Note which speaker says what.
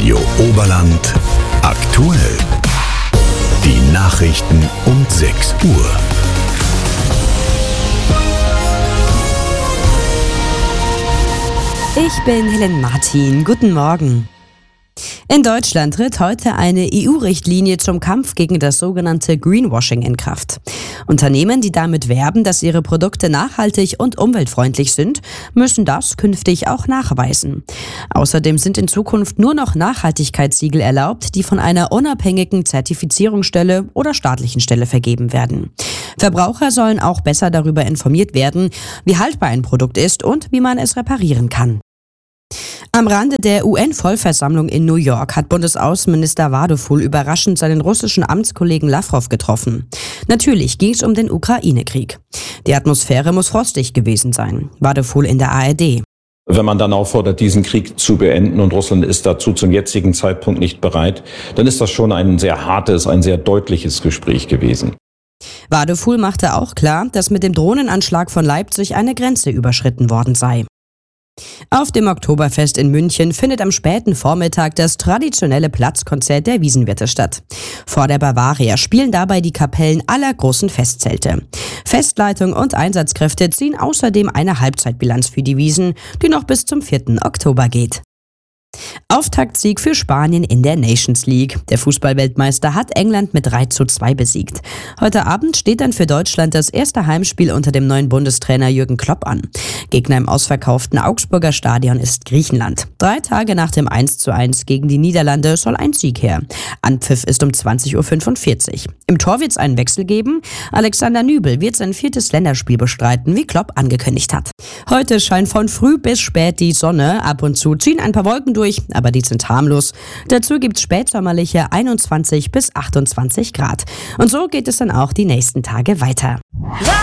Speaker 1: Radio Oberland aktuell. Die Nachrichten um 6 Uhr.
Speaker 2: Ich bin Helen Martin. Guten Morgen. In Deutschland tritt heute eine EU-Richtlinie zum Kampf gegen das sogenannte Greenwashing in Kraft. Unternehmen, die damit werben, dass ihre Produkte nachhaltig und umweltfreundlich sind, müssen das künftig auch nachweisen. Außerdem sind in Zukunft nur noch Nachhaltigkeitssiegel erlaubt, die von einer unabhängigen Zertifizierungsstelle oder staatlichen Stelle vergeben werden. Verbraucher sollen auch besser darüber informiert werden, wie haltbar ein Produkt ist und wie man es reparieren kann. Am Rande der UN-Vollversammlung in New York hat Bundesaußenminister Wadeful überraschend seinen russischen Amtskollegen Lawrow getroffen. Natürlich ging es um den Ukraine-Krieg. Die Atmosphäre muss frostig gewesen sein. Wadeful in der ARD.
Speaker 3: Wenn man dann auffordert, diesen Krieg zu beenden und Russland ist dazu zum jetzigen Zeitpunkt nicht bereit, dann ist das schon ein sehr hartes, ein sehr deutliches Gespräch gewesen.
Speaker 2: Wadeful machte auch klar, dass mit dem Drohnenanschlag von Leipzig eine Grenze überschritten worden sei. Auf dem Oktoberfest in München findet am späten Vormittag das traditionelle Platzkonzert der Wiesenwirte statt. Vor der Bavaria spielen dabei die Kapellen aller großen Festzelte. Festleitung und Einsatzkräfte ziehen außerdem eine Halbzeitbilanz für die Wiesn, die noch bis zum 4. Oktober geht. Auftaktsieg für Spanien in der Nations League. Der Fußballweltmeister hat England mit 3:2 besiegt. Heute Abend steht dann für Deutschland das erste Heimspiel unter dem neuen Bundestrainer Jürgen Klopp an. Gegner im ausverkauften Augsburger Stadion ist Griechenland. 3 Tage nach dem 1:1 gegen die Niederlande soll ein Sieg her. Anpfiff ist um 20:45 Uhr. Im Tor wird es einen Wechsel geben. Alexander Nübel wird sein 4. Länderspiel bestreiten, wie Klopp angekündigt hat. Heute scheint von früh bis spät die Sonne. Ab und zu ziehen ein paar Wolken durch, aber die sind harmlos. Dazu gibt's spätsommerliche 21 bis 28 Grad. Und so geht es dann auch die nächsten Tage weiter.